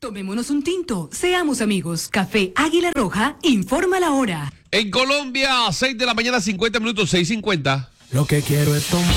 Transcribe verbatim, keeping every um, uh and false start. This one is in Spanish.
Tomémonos un tinto, seamos amigos. Café Águila Roja, informa la hora. En Colombia, seis de la mañana, cincuenta minutos, seis cincuenta. Lo que quiero es tomar.